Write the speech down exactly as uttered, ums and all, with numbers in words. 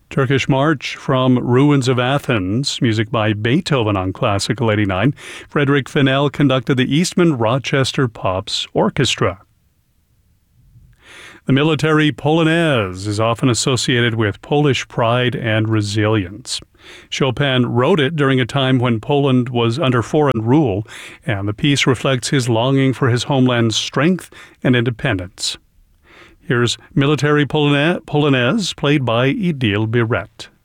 Turkish March from Ruins of Athens, music by Beethoven on Classical eighty-nine. Frederick Fennell conducted the Eastman Rochester Pops Orchestra. The military polonaise is often associated with Polish pride and resilience. Chopin wrote it during a time when Poland was under foreign rule, and the piece reflects his longing for his homeland's strength and independence. Here's Military Polonaise, played by Idil Biret.